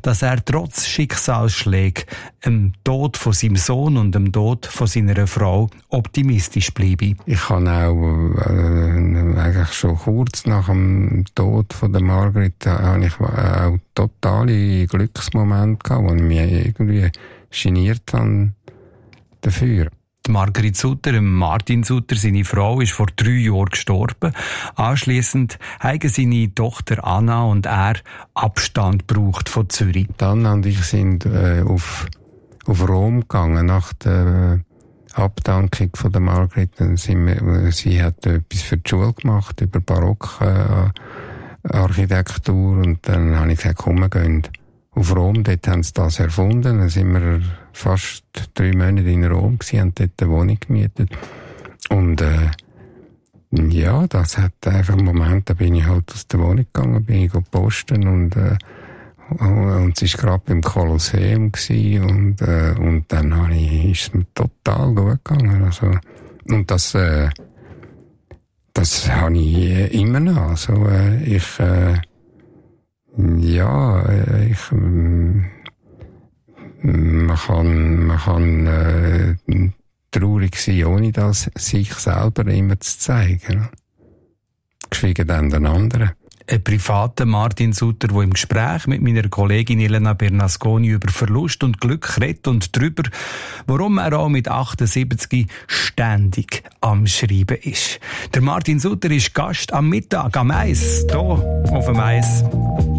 dass er trotz Schicksalsschlägen, dem Tod von seinem Sohn und dem Tod von seiner Frau optimistisch bleibe. Ich habe auch eigentlich schon kurz nach dem Tod von der Margrit habe ich auch totale Glücksmomente gehabt, wo ich mich irgendwie geniert habe dafür. Die Margrit Sutter, Martin Sutter, seine Frau, ist vor 3 Jahren gestorben. Anschliessend haben seine Tochter Anna und er Abstand gebraucht von Zürich. Anna und ich sind auf Rom gegangen nach der Abdankung von der Margrit. Sie hat etwas für die Schule gemacht über Barockarchitektur und dann habe ich gesagt, komm, wir gehen auf Rom. Dort haben sie das erfunden. Dann sind wir fast 3 Monate in Rom gewesen, haben dort eine Wohnung gemietet. Und ja, das hat einfach einen Moment, da bin ich halt aus der Wohnung gegangen, bin ich posten und es war gerade beim Kolosseum gewesen, und dann ist es mir total gut gegangen. Also, und das habe ich immer noch. Also, man kann traurig sein, ohne das sich selber immer zu zeigen. Geschwiegen dann den anderen. Ein privater Martin Sutter, der im Gespräch mit meiner Kollegin Elena Bernasconi über Verlust und Glück redet und darüber, warum er auch mit 78 ständig am Schreiben ist. Der Martin Sutter ist Gast am Mittag am Eis, hier auf dem Eis.